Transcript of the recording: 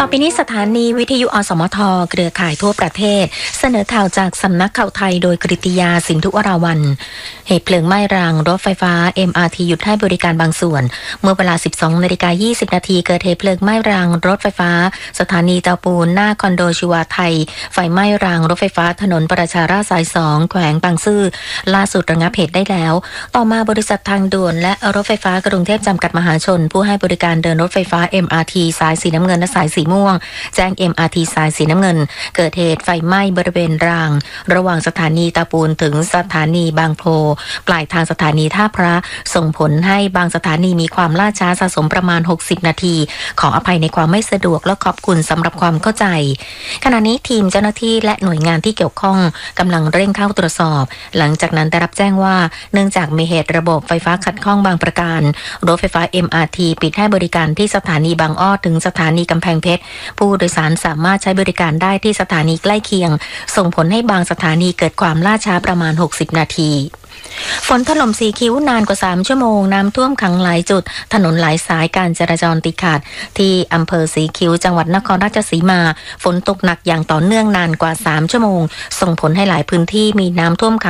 อไปนี้สถานีวิทยุอสมทเครือข่ายทั่วประเทศเสนอข่าวจากสำนักข่าวไทยโดยกฤติยาสินธุวราวัลย์เหตุเพลิงไหม้รางรถไฟฟ้า MRT หยุดให้บริการบางส่วนเมื่อเวลา 12:20 นาทีเกิดเหตุเพลิงไหม้รางรถไฟฟ้าสถานีเตาปูนหน้าคอนโดชีวาไทยไฟไหม้รางรถไฟฟ้าถนนประชาราษฎร์สาย 2แขวงบางซื่อล่าสุดระงับเหตุได้แล้วต่อมาบริษัททางด่วนและรถไฟฟ้ากรุงเทพจำกัดมหาชนผู้ให้บริการเดินรถไฟฟ้า MRT สายสีน้ำเงินและสายสีม่วงแจ้ง MRT สายสีน้ำเงินเกิดเหตุไฟไหม้บริเวณรางระหว่างสถานีตาปูนถึงสถานีบางโพปลายทางสถานีท่าพระส่งผลให้บางสถานีมีความล่าช้าสะสมประมาณ60นาทีขออภัยในความไม่สะดวกและขอบคุณสำหรับความเข้าใจขณะนี้ทีมเจ้าหน้าที่และหน่วยงานที่เกี่ยวข้องกำลังเร่งเข้าตรวจสอบหลังจากนั้นได้รับแจ้งว่าเนื่องจากมีเหตุระบบไฟฟ้าขัดข้องบางประการรถไฟฟ้า MRT ปิดให้บริการที่สถานีบางอ้อถึงสถานีกำแพงเพชรผู้โดยสารสามารถใช้บริการได้ที่สถานีใกล้เคียงส่งผลให้บางสถานีเกิดความล่าช้าประมาณ60นาทีฝนถล่มสีคิ้วนานกว่า3ชั่วโมงน้ำท่วมขังหลายจุดถนนหลายสายการจราจรติดขัดที่อำเภอสีคิ้วจังหวัดนครราชสีมาฝนตกหนักอย่างต่อเนื่องนานกว่า3ชั่วโมงส่งผลให้หลายพื้นที่มีน้ำท่วมขัง